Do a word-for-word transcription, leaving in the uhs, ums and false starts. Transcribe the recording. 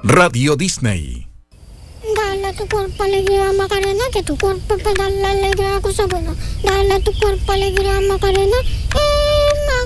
Radio Disney. Dale a tu cuerpo alegría, Macarena, que tu cuerpo para darle alegría a cosa buena. Dale a tu cuerpo alegría, Macarena,